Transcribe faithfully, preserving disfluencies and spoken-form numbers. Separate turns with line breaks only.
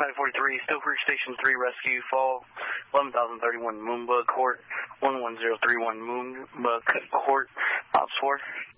nine forty-three, Still Creek Station three Rescue, Fall, eleven thousand thirty-one Moonbug Court, one one zero three one Moonbug Court, Ops four.